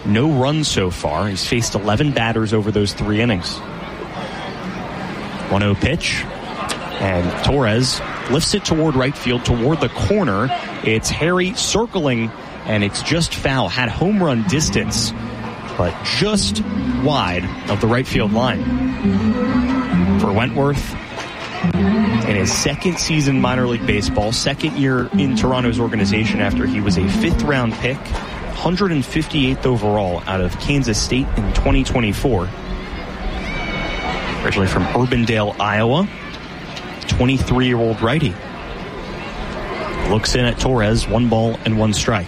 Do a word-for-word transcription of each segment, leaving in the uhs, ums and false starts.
No runs so far. He's faced eleven batters over those three innings. one oh pitch. And Torres lifts it toward right field, toward the corner. It's Harry circling, and it's just foul. Had home run distance, but just wide of the right field line. For Wentworth, in his second season minor league baseball, second year in Toronto's organization after he was a fifth round pick, one hundred fifty-eighth overall out of Kansas State in twenty twenty-four. Originally from Urbandale, Iowa, twenty-three-year-old righty. Looks in at Torres, one ball and one strike.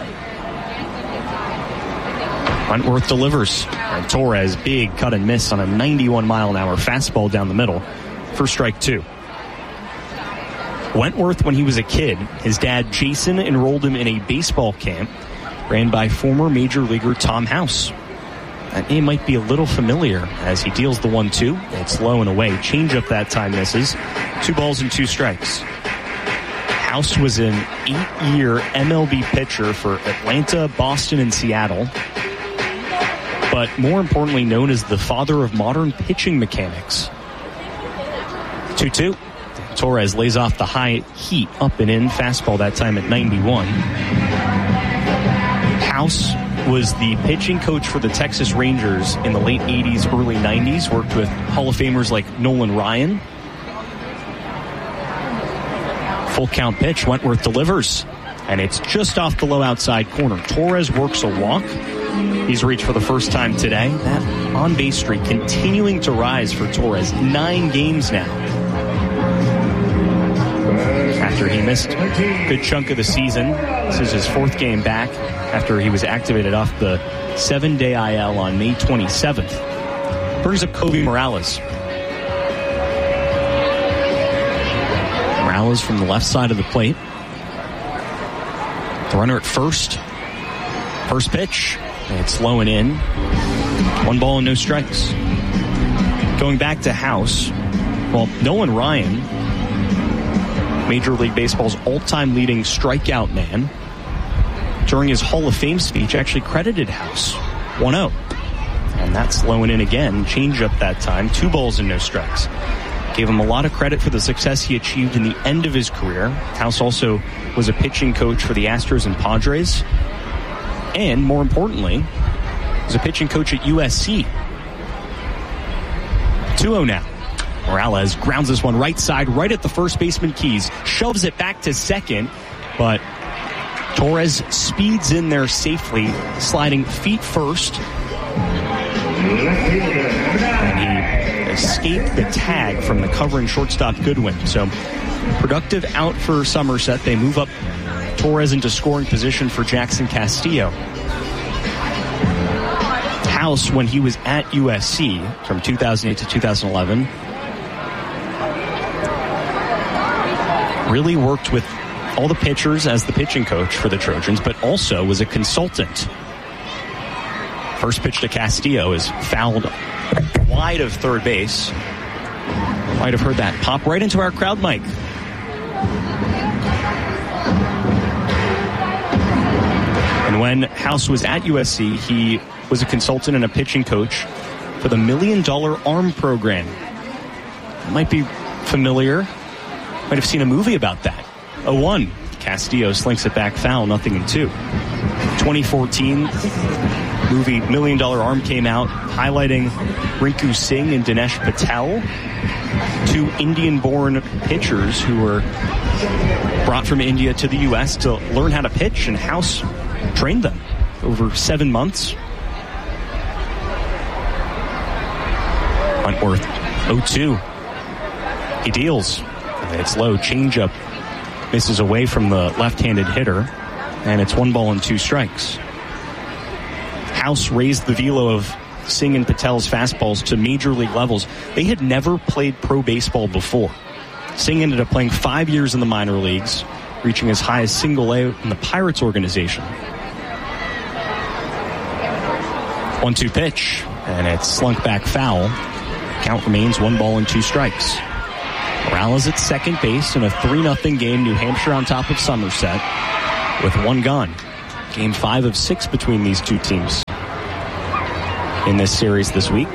Wentworth delivers, and Torres, big cut and miss on a ninety-one mile an hour fastball down the middle for strike two. Wentworth, when he was a kid, his dad Jason enrolled him in a baseball camp ran by former major leaguer Tom House. That name might be a little familiar as he deals the one two. It's low and away. Changeup that time misses. Two balls and two strikes. House was an eight-year M L B pitcher for Atlanta, Boston, and Seattle, but more importantly known as the father of modern pitching mechanics. two two. Torres lays off the high heat up and in. Fastball that time at ninety-one. House was the pitching coach for the Texas Rangers in the late eighties, early nineties. Worked with Hall of Famers like Nolan Ryan. Full count pitch. Wentworth delivers, and it's just off the low outside corner. Torres works a walk. He's reached for the first time today. That on-base streak continuing to rise for Torres. Nine games now. After he missed a good chunk of the season. This is his fourth game back after he was activated off the seven-day I L on May twenty-seventh. Brings up Kobe Morales. Morales from the left side of the plate. The runner at first. First pitch. It's low and in. One ball and no strikes. Going back to House. Well, Nolan Ryan, Major League Baseball's all-time leading strikeout man, during his Hall of Fame speech actually credited House. one oh. And that's low and in again. Changeup that time. Two balls and no strikes. Gave him a lot of credit for the success he achieved in the end of his career. House also was a pitching coach for the Astros and Padres. And more importantly, was a pitching coach at U S C. two oh now. Morales grounds this one right side, right at the first baseman Keys. Shoves it back to second, but Torres speeds in there safely, sliding feet first. And he escaped the tag from the covering shortstop Goodwin. So, productive out for Somerset. They move up Torres into scoring position for Jackson Castillo. House, when he was at U S C from two thousand eight to two thousand eleven, really worked with all the pitchers as the pitching coach for the Trojans, but also was a consultant. First pitch to Castillo is fouled wide of third base. Might have heard that pop right into our crowd mic. And when House was at U S C, he was a consultant and a pitching coach for the Million Dollar Arm Program. Might be familiar. Might have seen a movie about that. oh one. Castillo slinks it back foul, nothing in two. twenty fourteen, movie Million Dollar Arm came out, highlighting Rinku Singh and Dinesh Patel, two Indian-born pitchers who were brought from India to the U S to learn how to pitch, and House trained them over seven months. Wentworth, oh two. He deals. It's low. Changeup misses away from the left-handed hitter, and it's one ball and two strikes. House raised the velo of Singh and Patel's fastballs to major league levels. They had never played pro baseball before. Singh ended up playing five years in the minor leagues, reaching as high as single A in the Pirates organization. one two pitch, and it's slunk back foul. Count remains one ball and two strikes. Morales at second base in a three nothing game. New Hampshire on top of Somerset with one gone. Game five of six between these two teams. in this series this week.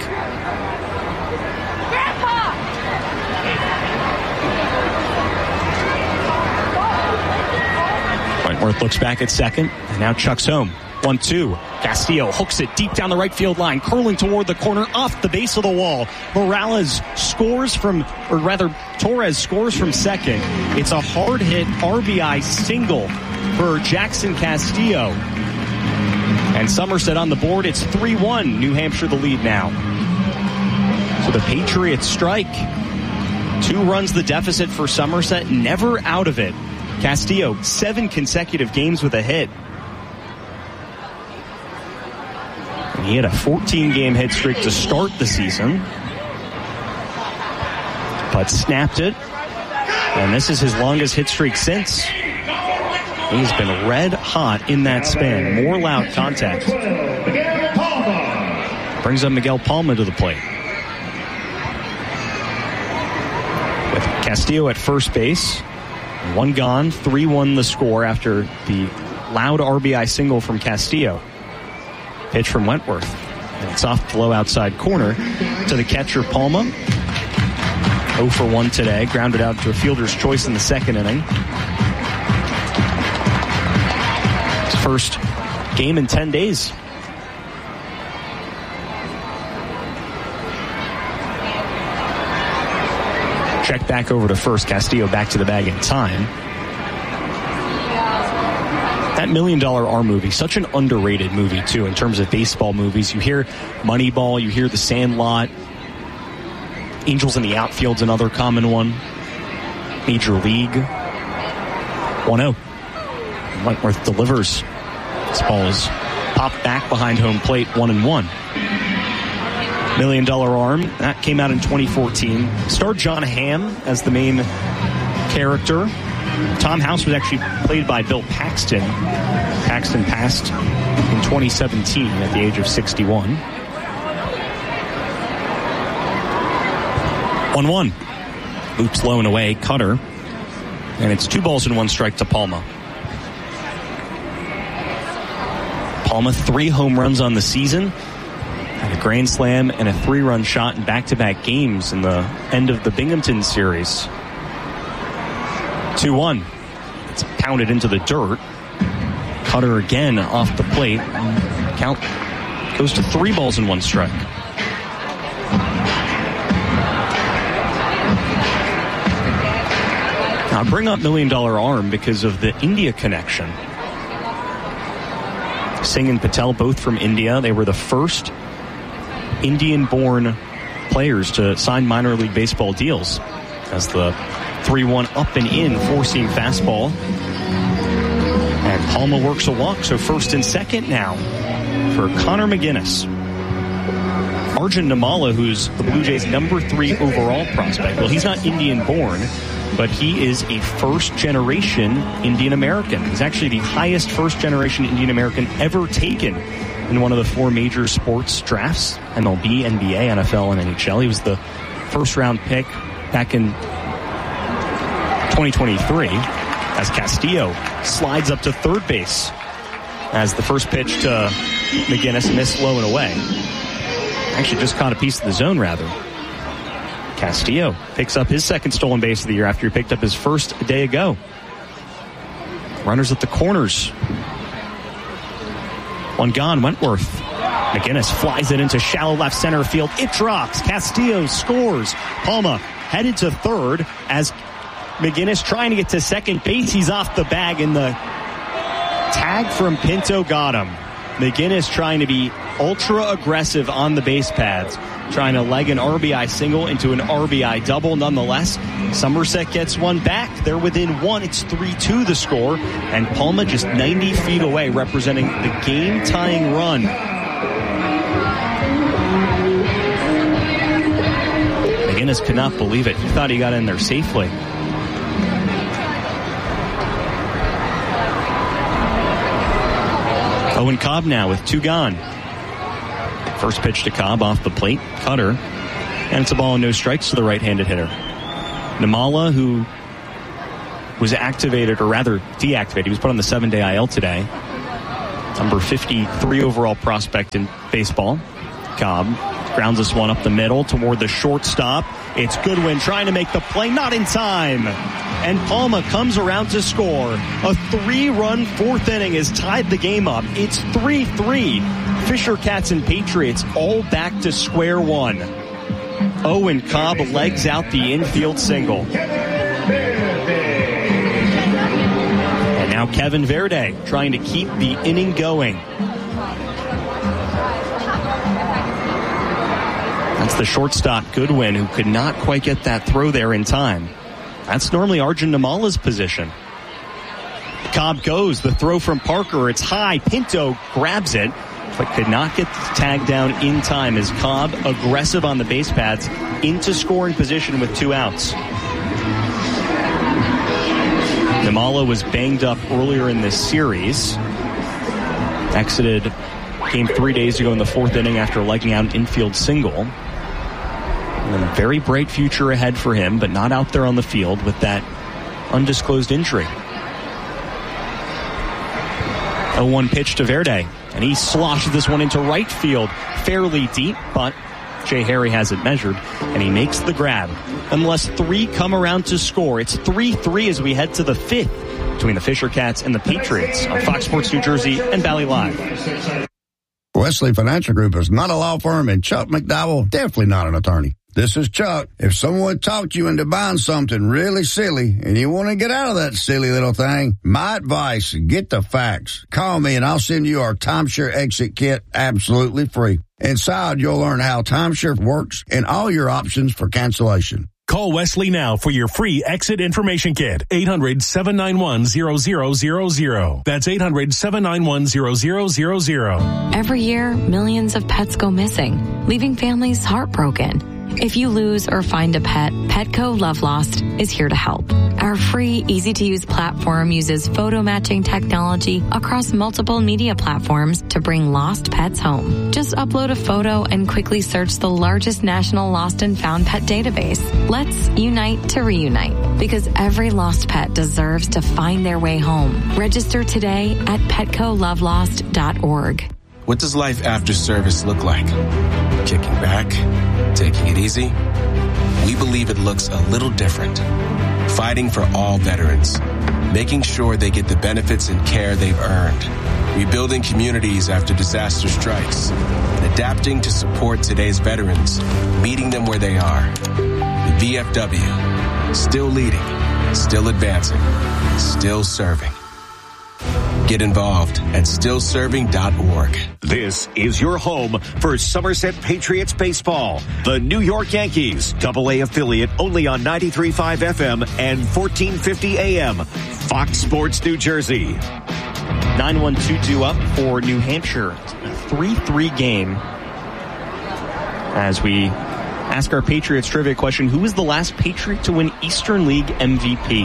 Wentworth looks back at second, and now chucks home. one two. Castillo hooks it deep down the right field line, curling toward the corner off the base of the wall. Morales scores from, or rather, Torres scores from second. It's a hard hit R B I single for Jackson Castillo. And Somerset on the board. It's three one. New Hampshire the lead now. So the Patriots strike. Two runs the deficit for Somerset, never out of it. Castillo, seven consecutive games with a hit. And he had a fourteen-game hit streak to start the season, but snapped it. And this is his longest hit streak since. He's been red hot in that span. More loud contact. Brings up Miguel Palma to the plate. With Castillo at first base. One gone, three one the score after the loud R B I single from Castillo. Pitch from Wentworth. And it's off the low outside corner to the catcher Palma. oh for one today. Grounded out to a fielder's choice in the second inning. His first game in ten days. Check back over to first. Castillo back to the bag in time. That Million Dollar Arm movie, such an underrated movie, too, in terms of baseball movies. You hear Moneyball, you hear The Sandlot. Angels in the Outfield's another common one. Major League. one oh. Wentworth delivers. This ball is popped back behind home plate, one and one. Million Dollar Arm, that came out in twenty fourteen. Starred John Hamm as the main character. Tom House was actually played by Bill Paxton. Paxton passed in twenty seventeen at the age of sixty-one. one one. Loops low and away, cutter. And it's two balls and one strike to Palma. Palma, three home runs on the season. And a grand slam and a three-run shot in back-to-back games in the end of the Binghamton series. two one. It's pounded into the dirt. Cutter again off the plate. Count goes to three balls and one strike. Now, I bring up Million Dollar Arm because of the India connection. Singh and Patel, both from India. They were the first Indian-born players to sign minor league baseball deals. As the three one up and in, four-seam fastball. And Palma works a walk, so first and second now for Connor McGinnis. Arjun Nimmala, who's the Blue Jays' number three overall prospect. Well, he's not Indian-born, but he is a first-generation Indian-American. He's actually the highest first-generation Indian-American ever taken in one of the four major sports drafts, M L B, N B A, N F L, and N H L. He was the first-round pick back in twenty twenty-three as Castillo slides up to third base as the first pitch to McGinnis missed low and away. Actually just caught a piece of the zone, rather. Castillo picks up his second stolen base of the year after he picked up his first a day ago. Runners at the corners. One gone, Wentworth. McGinnis flies it into shallow left center field. It drops. Castillo scores. Palma headed to third as McGinnis trying to get to second base. He's off the bag, and the tag from Pinto got him. McGinnis trying to be ultra aggressive on the base paths, trying to leg an R B I single into an R B I double. Nonetheless, Somerset gets one back. They're within one. It's three two the score, and Palma just ninety feet away, representing the game-tying run. McGinnis could not believe it. He thought he got in there safely. Owen Cobb now with two gone. First pitch to Cobb off the plate, cutter, and it's a ball and no strikes to the right-handed hitter. Nimmala, who was activated, or rather deactivated, he was put on the seven-day I L today. Number fifty-three overall prospect in baseball. Cobb grounds this one up the middle toward the shortstop. It's Goodwin trying to make the play, not in time. And Palma comes around to score. A three-run fourth inning has tied the game up. It's three three. Fisher Cats and Patriots all back to square one. Owen Cobb legs out the infield single. And now Kevin Verde trying to keep the inning going. That's the shortstop Goodwin, who could not quite get that throw there in time. That's normally Arjun Namala's position. Cobb goes, the throw from Parker, it's high, Pinto grabs it, but could not get the tag down in time as Cobb, aggressive on the base paths, into scoring position with two outs. Namala was banged up earlier in this series. Exited game three days ago in the fourth inning after legging out an infield single. And a very bright future ahead for him, but not out there on the field with that undisclosed injury. oh one pitch to Verde, and he sloshes this one into right field, fairly deep, but Jay Harry has it measured, and he makes the grab. Unless three come around to score, it's three three as we head to the fifth between the Fisher Cats and the Patriots on Fox Sports New Jersey and Valley Live. Wesley Financial Group is not a law firm, and Chuck McDowell, definitely not an attorney. This is Chuck. If someone talked you into buying something really silly and you want to get out of that silly little thing, my advice, get the facts. Call me and I'll send you our timeshare exit kit absolutely free. Inside, you'll learn how timeshare works and all your options for cancellation. Call Wesley now for your free exit information kit. eight hundred, seven nine one, zero zero zero zero. That's eight hundred, seven nine one, zero zero zero zero. Every year, millions of pets go missing, leaving families heartbroken. If you lose or find a pet, Petco Love Lost is here to help. Our free, easy-to-use platform uses photo matching technology across multiple media platforms to bring lost pets home. Just upload a photo and quickly search the largest national lost and found pet database. Let's unite to reunite, because every lost pet deserves to find their way home. Register today at petco love lost dot org. What does life after service look like? Kicking back? Taking it easy? We believe it looks a little different. Fighting for all veterans. Making sure they get the benefits and care they've earned. Rebuilding communities after disaster strikes. And adapting to support today's veterans. Meeting them where they are. The V F W. Still leading. Still advancing. Still serving. Get involved at still serving dot org. This is your home for Somerset Patriots baseball. The New York Yankees, double A affiliate, only on ninety-three point five F M and fourteen fifty A M. Fox Sports New Jersey. nine one two two up for New Hampshire. A three three game. As we ask our Patriots trivia question, who was the last Patriot to win Eastern League M V P?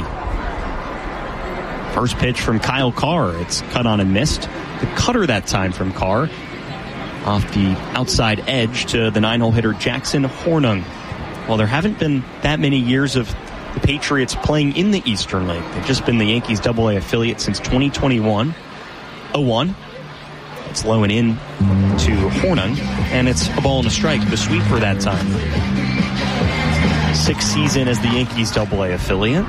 First pitch from Kyle Carr. It's cut on and missed. The cutter that time from Carr off the outside edge to the nine-hole hitter Jackson Hornung. Well, there haven't been that many years of the Patriots playing in the Eastern League. They've just been the Yankees double A affiliate since twenty twenty-one. oh one. It's low and in to Hornung, and it's a ball and a strike. The sweeper that time. Sixth season as the Yankees double A affiliate.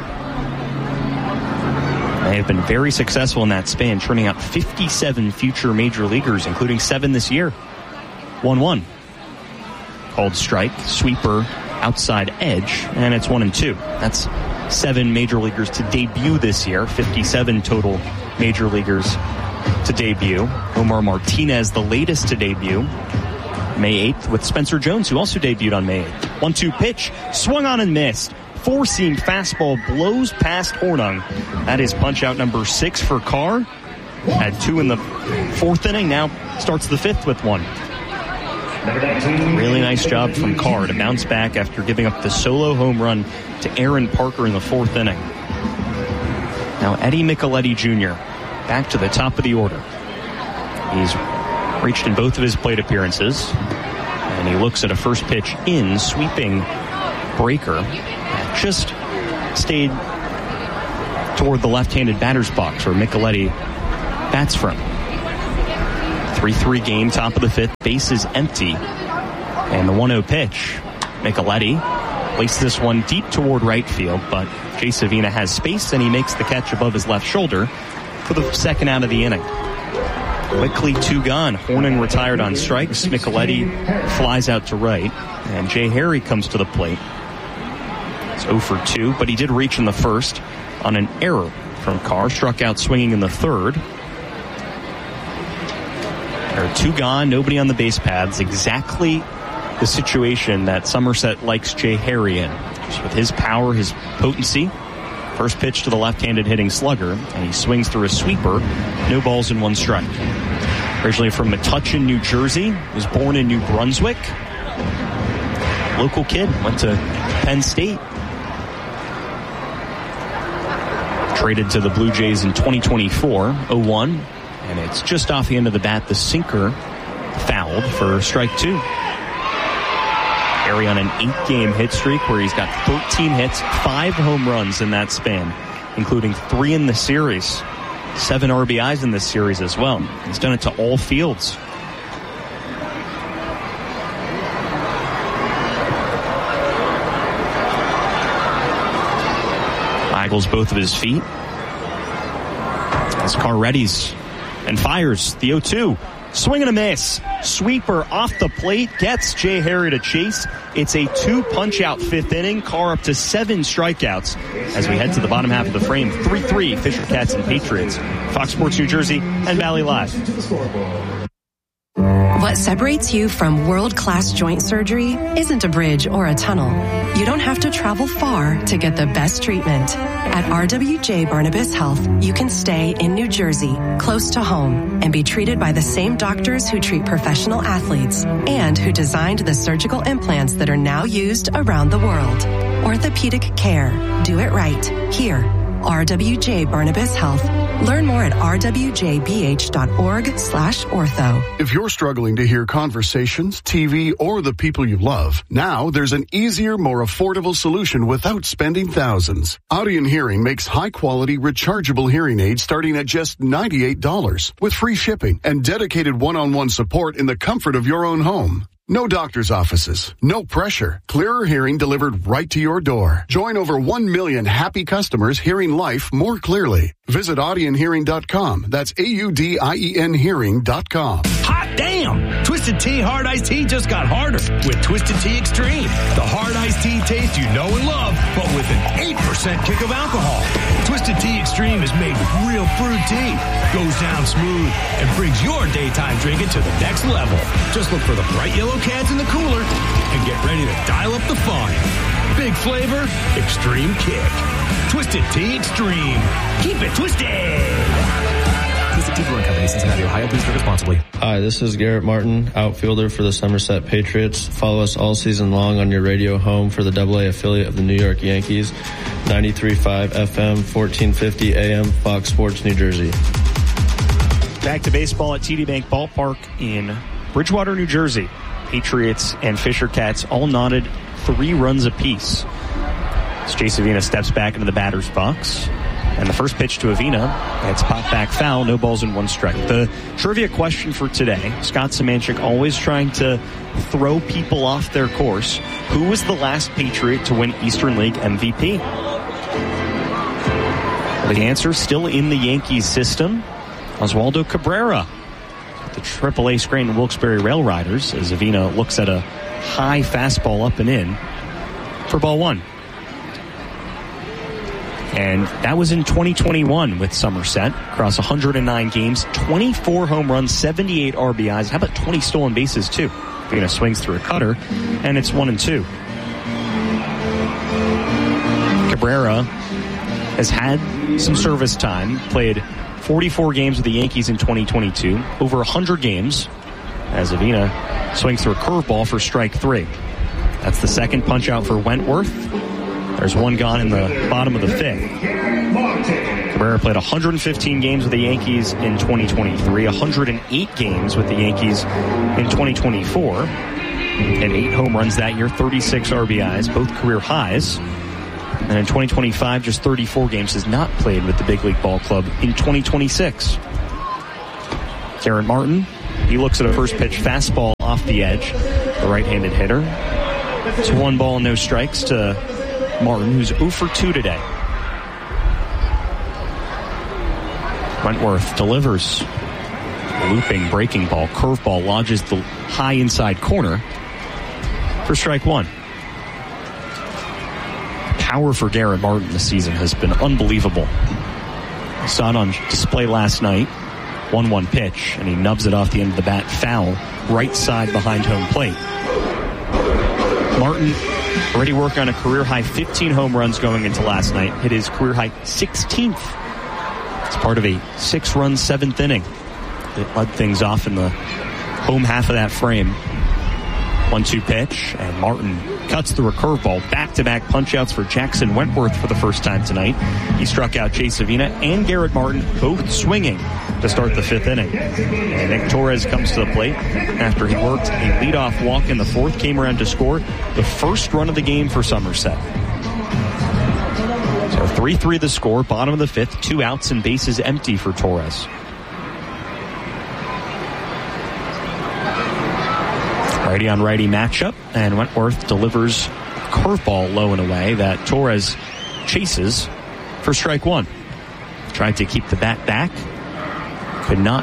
They have been very successful in that span, turning out fifty-seven future major leaguers, including seven this year. one one. Called strike, sweeper, outside edge, and it's one and two. That's seven major leaguers to debut this year, fifty-seven total major leaguers to debut. Omar Martinez, the latest to debut, May eighth, with Spencer Jones, who also debuted on May eighth. one two pitch, swung on and missed. Four-seam fastball blows past Hornung. That is punch-out number six for Carr. Had two in the fourth inning, now starts the fifth with one. Really nice job from Carr to bounce back after giving up the solo home run to Aaron Parker in the fourth inning. Now Eddie Micheletti Junior back to the top of the order. He's reached in both of his plate appearances, and he looks at a first pitch in, sweeping breaker. Just stayed toward the left-handed batter's box where Micheletti bats from. three three game, top of the fifth, bases empty. And the one oh pitch, Micheletti placed this one deep toward right field, but Jay Savina has space, and he makes the catch above his left shoulder for the second out of the inning. Quickly two gone. Horning retired on strikes. Micheletti flies out to right, and Jay Harry comes to the plate. It's oh for two, but he did reach in the first on an error from Carr. Struck out swinging in the third. There are two gone, nobody on the base paths. Exactly the situation that Somerset likes Jay Harry in. Just with his power, his potency. First pitch to the left-handed hitting slugger, and he swings through a sweeper. No balls and one strike. Originally from Metuchen, New Jersey, was born in New Brunswick. Local kid, went to Penn State. Traded to the Blue Jays in twenty twenty-four, oh one, and it's just off the end of the bat. The sinker fouled for strike two. Harry on an eight-game hit streak where he's got thirteen hits, five home runs in that span, including three in the series. Seven R B Is in this series as well. He's done it to all fields. Waggles both of his feet. As Carr readies and fires the oh two. Swing and a miss. Sweeper off the plate. Gets Jay Harry to chase. It's a two punch-out fifth inning. Carr up to seven strikeouts as we head to the bottom half of the frame. three three Fisher Cats and Patriots. Fox Sports New Jersey and Valley Live. What separates you from world-class joint surgery isn't a bridge or a tunnel. You don't have to travel far to get the best treatment. At R W J Barnabas Health, you can stay in New Jersey, close to home, and be treated by the same doctors who treat professional athletes and who designed the surgical implants that are now used around the world. Orthopedic care. Do it right. Here. R W J Barnabas Health. Learn more at r w j b h dot org slash ortho. If you're struggling to hear conversations, T V, or the people you love, now there's an easier, more affordable solution without spending thousands. Audien Hearing makes high-quality, rechargeable hearing aids starting at just ninety-eight dollars with free shipping and dedicated one-on-one support in the comfort of your own home. No doctor's offices, no pressure. Clearer hearing delivered right to your door. Join over one million happy customers hearing life more clearly. Visit audien hearing dot com. That's A U D I E N hearing dot com. Hot damn! Twisted Tea Hard Iced Tea just got harder with Twisted Tea Extreme. The hard iced tea taste you know and love, but with an eight percent kick of alcohol. Twisted Tea Extreme is made with real brewed tea, goes down smooth, and brings your daytime drinking to the next level. Just look for the bright yellow cans in the cooler and get ready to dial up the fun. Big flavor, extreme kick. Twisted Tea Extreme. Keep it twisted. Twisted Tea Brewing Company, Cincinnati, Ohio. Please drink responsibly. Hi, this is Garrett Martin, outfielder for the Somerset Patriots. Follow us all season long on your radio home for the double A affiliate of the New York Yankees. ninety-three point five F M, fourteen fifty A M, Fox Sports, New Jersey. Back to baseball at T D Bank Ballpark in Bridgewater, New Jersey. Patriots and Fisher Cats all knotted three runs apiece. As Jay Savina steps back into the batter's box. And the first pitch to Avina, it's popped back foul, no balls and one strike. The trivia question for today, Scott Semanchik always trying to throw people off their course. Who was the last Patriot to win Eastern League M V P? The answer, still in the Yankees system, Oswaldo Cabrera. The triple A Scranton Wilkes-Barre Rail Riders, as Avina looks at a high fastball up and in for ball one. And that was in twenty twenty-one with Somerset. Across one hundred nine games, twenty-four home runs, seventy-eight R B Is. How about twenty stolen bases, too? Avina swings through a cutter, and it's one and two. Cabrera has had some service time, played forty-four games with the Yankees in twenty twenty-two, over one hundred games, as Avina swings through a curveball for strike three. That's the second punch out for Wentworth. There's one gone in the bottom of the fifth. Cabrera played one hundred fifteen games with the Yankees in twenty twenty-three, one hundred eight games with the Yankees in twenty twenty-four, and eight home runs that year, thirty-six R B Is, both career highs. And in twenty twenty-five, just thirty-four games, has not played with the big league ball club in twenty twenty-six. Garrett Martin, he looks at a first pitch fastball off the edge. the right-handed hitter. It's one ball, no strikes to Martin, who's oh for two today. Wentworth delivers. Looping breaking ball. Curveball lodges the high inside corner for strike one. Power for Garrett Martin this season has been unbelievable. Saw it on display last night. one one pitch, and he nubs it off the end of the bat, foul, right side behind home plate. Martin already working on a career-high fifteen home runs going into last night. Hit his career-high sixteenth. It's part of a six-run seventh inning. It led things off in the home half of that frame. one two pitch, and Martin cuts through a curveball. Back-to-back punch-outs for Jackson Wentworth for the first time tonight. He struck out Chase Savina and Garrett Martin, both swinging to start the fifth inning. And Nick Torres comes to the plate after he worked a leadoff walk in the fourth, came around to score the first run of the game for Somerset. So three three the score, bottom of the fifth, two outs and bases empty for Torres. Righty on righty matchup, and Wentworth delivers a curveball low and away that Torres chases for strike one. Tried to keep the bat back, could not.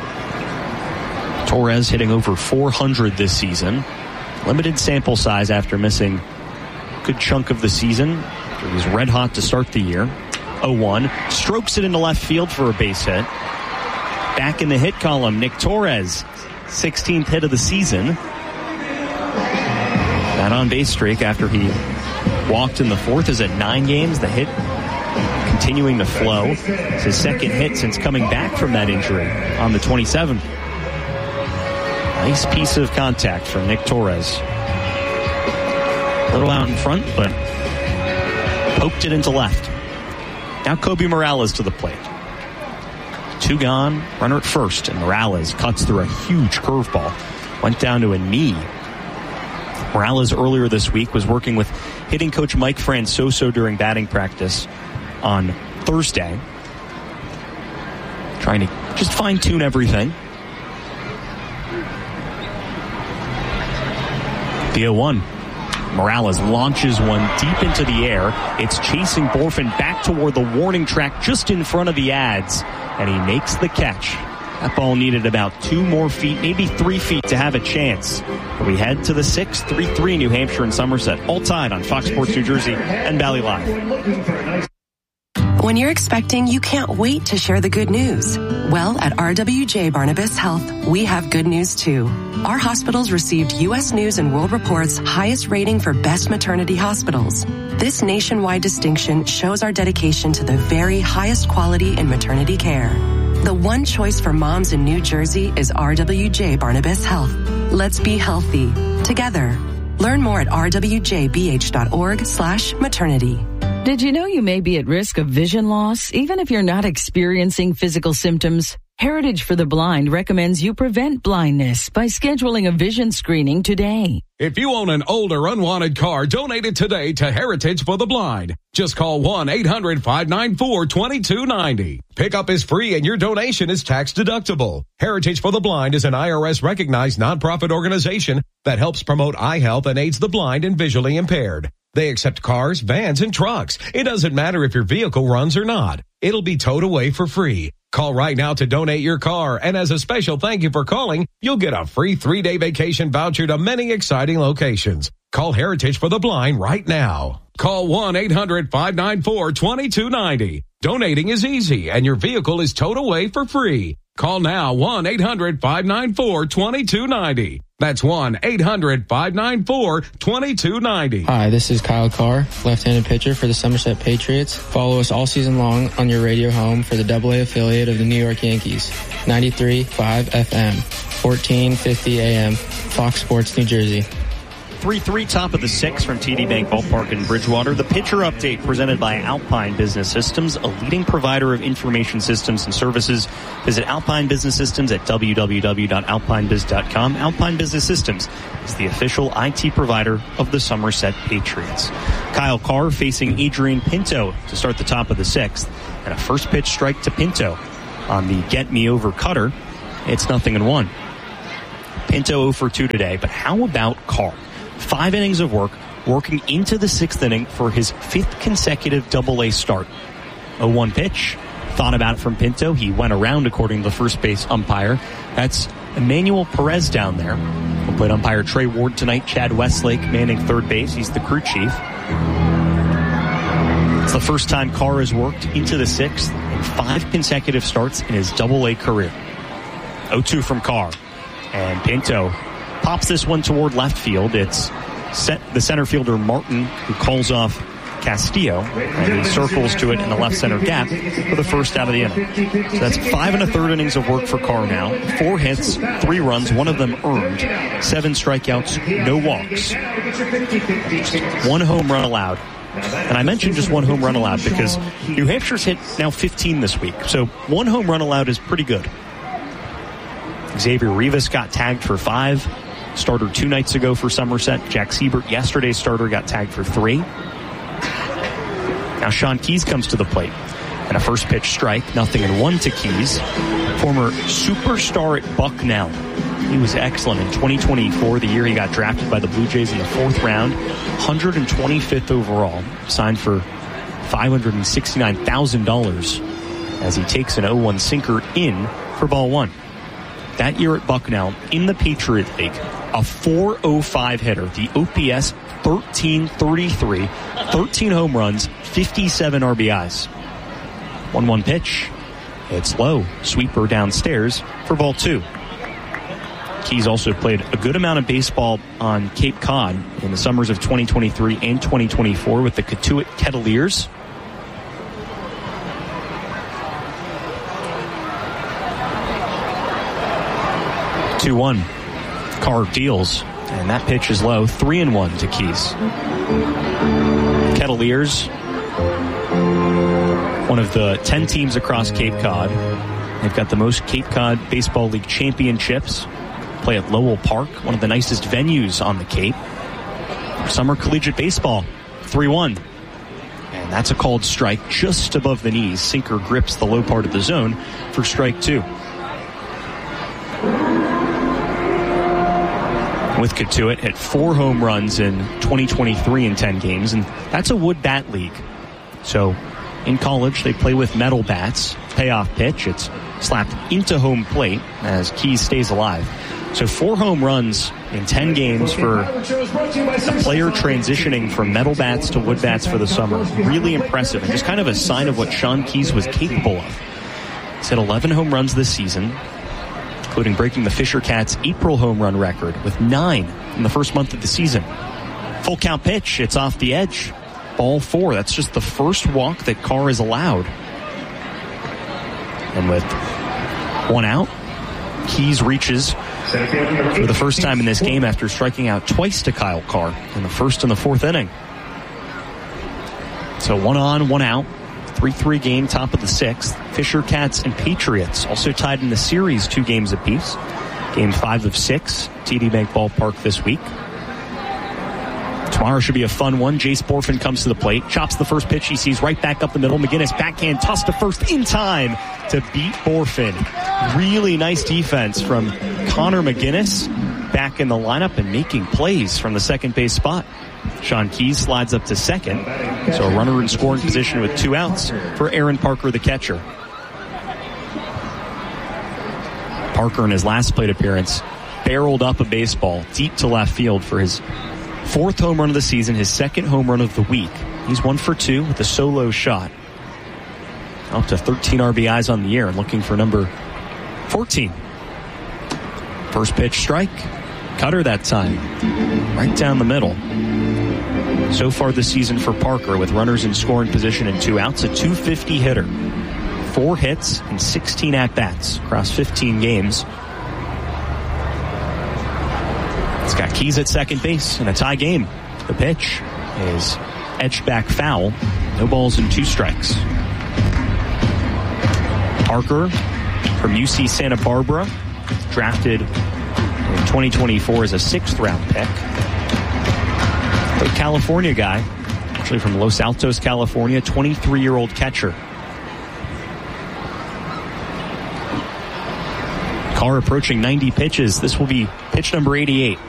Torres hitting over four hundred this season. Limited sample size after missing a good chunk of the season. He was red hot to start the year. oh one, strokes it into left field for a base hit. Back in the hit column, Nick Torres, sixteenth hit of the season. That on-base streak after he walked in the fourth is at nine games. The hit continuing to flow. It's his second hit since coming back from that injury on the twenty-seventh. Nice piece of contact from Nick Torres. A little out in front, but poked it into left. Now Kobe Morales to the plate. Two gone, runner at first, and Morales cuts through a huge curveball. Went down to a knee. Morales earlier this week was working with hitting coach Mike Francoso during batting practice on Thursday. Trying to just fine-tune everything. The oh one. Morales launches one deep into the air. It's chasing Borfin back toward the warning track just in front of the ads, and he makes the catch. That ball needed about two more feet, maybe three feet to have a chance. We head to the sixth, three three New Hampshire and Somerset, all tied on Fox Sports New Jersey and Valley Live. When you're expecting, you can't wait to share the good news. Well, at R W J Barnabas Health, we have good news too. Our hospitals received U S News and World Report's highest rating for best maternity hospitals. This nationwide distinction shows our dedication to the very highest quality in maternity care. The one choice for moms in New Jersey is R W J Barnabas Health. Let's be healthy together. Learn more at r w j b h dot org slash maternity. Did you know you may be at risk of vision loss even if you're not experiencing physical symptoms? Heritage for the Blind recommends you prevent blindness by scheduling a vision screening today. If you own an old or unwanted car, donate it today to Heritage for the Blind. Just call one eight hundred five nine four two two nine zero. Pickup is free and your donation is tax deductible. Heritage for the Blind is an I R S recognized nonprofit organization that helps promote eye health and aids the blind and visually impaired. They accept cars, vans, and trucks. It doesn't matter if your vehicle runs or not. It'll be towed away for free. Call right now to donate your car, and as a special thank you for calling, you'll get a free three-day vacation voucher to many exciting locations. Call Heritage for the Blind right now. Call one eight hundred five nine four two two nine zero. Donating is easy, and your vehicle is towed away for free. Call now one eight hundred five nine four two two nine zero. That's one eight hundred five nine four two two nine zero. Hi, this is Kyle Carr, left-handed pitcher for the Somerset Patriots. Follow us all season long on your radio home for the double A affiliate of the New York Yankees. ninety-three point five F M, fourteen fifty A M, Fox Sports New Jersey. three three top of the sixth from T D Bank Ballpark in Bridgewater. The pitcher update presented by Alpine Business Systems, a leading provider of information systems and services. Visit Alpine Business Systems at w w w dot alpine biz dot com. Alpine Business Systems is the official I T provider of the Somerset Patriots. Kyle Carr facing Adrian Pinto to start the top of the sixth. And a first pitch strike to Pinto on the get me over cutter. It's nothing and one. Pinto zero for two today, but how about Carr? Five innings of work, working into the sixth inning for his fifth consecutive double A start. oh one pitch. Thought about it from Pinto. He went around, according to the first base umpire. That's Emmanuel Perez down there. We'll play umpire Trey Ward tonight. Chad Westlake manning third base. He's the crew chief. It's the first time Carr has worked into the sixth in five consecutive starts in his double A career. oh two from Carr. And Pinto pops this one toward left field. It's set the center fielder Martin, who calls off Castillo, and he circles to it in the left center gap for the first out of the inning. So that's five and a third innings of work for Carr now. Four hits, three runs, one of them earned, seven strikeouts, no walks. Just one home run allowed. And I mentioned just one home run allowed because New Hampshire's hit now fifteen this week. So one home run allowed is pretty good. Xavier Rivas got tagged for five. Starter two nights ago for Somerset. Jack Siebert, yesterday's starter, got tagged for three. Now Sean Keys comes to the plate. And a first pitch strike, nothing and one to Keys. Former superstar at Bucknell. He was excellent in twenty twenty-four, the year he got drafted by the Blue Jays in the fourth round. one hundred twenty-fifth overall. Signed for five hundred sixty-nine thousand dollars as he takes an oh one sinker in for ball one. That year at Bucknell, in the Patriot League, a four oh five hitter. The O P S, thirteen thirty-three, thirteen home runs, fifty-seven R B Is. one one pitch. It's low. Sweeper downstairs for ball two. Keys also played a good amount of baseball on Cape Cod in the summers of twenty twenty-three and twenty twenty-four with the Cotuit Kettleers. two one. Carr deals, and that pitch is low. three and one to Keys. Kettleers, one of the ten teams across Cape Cod. They've got the most Cape Cod Baseball League championships. Play at Lowell Park, one of the nicest venues on the Cape. Summer collegiate baseball, three one. And that's a called strike just above the knees. Sinker grips the low part of the zone for strike two. With Cotuit, hit four home runs in twenty twenty-three in ten games, and that's a wood bat league. So in college, they play with metal bats. Payoff pitch, it's slapped into home plate as Keys stays alive. So four home runs in ten games for a player transitioning from metal bats to wood bats for the summer. Really impressive, and just kind of a sign of what Sean Keys was capable of. He's hit eleven home runs this season, including breaking the Fisher Cats' April home run record with nine in the first month of the season. Full count pitch, it's off the edge. Ball four, that's just the first walk that Carr is allowed. And with one out, Keys reaches for the first time in this game after striking out twice to Kyle Carr in the first and the fourth inning. So one on, one out. three three game, top of the sixth. Fisher Cats and Patriots also tied in the series two games apiece. Game five of six, T D Bank Ballpark this week. Tomorrow should be a fun one. Jace Borfin comes to the plate, chops the first pitch he sees right back up the middle. McGinnis backhand toss to first in time to beat Borfin. Really nice defense from Connor McGinnis back in the lineup and making plays from the second base spot. Sean Keys slides up to second. So a runner in scoring position with two outs for Aaron Parker, the catcher. Parker, in his last plate appearance, barreled up a baseball deep to left field for his fourth home run of the season, his second home run of the week. He's one for two with a solo shot. Up to thirteen R B Is on the year and looking for number fourteen. First pitch strike. Cutter that time. Right down the middle. So far this season for Parker, with runners in scoring position and two outs, a two fifty hitter. Four hits and sixteen at-bats across fifteen games. It's got Keys at second base in a tie game. The pitch is edged back foul. No balls and two strikes. Parker from U C Santa Barbara, drafted in twenty twenty-four as a sixth round pick. The California guy, actually from Los Altos, California, twenty-three-year-old catcher. Carr approaching ninety pitches. This will be pitch number eighty-eight.